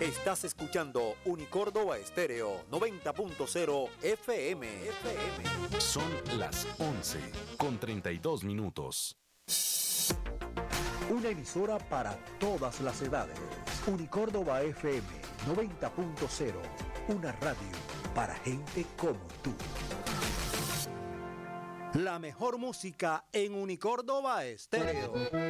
Estás escuchando Unicórdoba Estéreo 90.0 FM. Son las 11:32. Una emisora para todas las edades. Unicórdoba FM 90.0. Una radio para gente como tú. La mejor música en Unicórdoba Estéreo.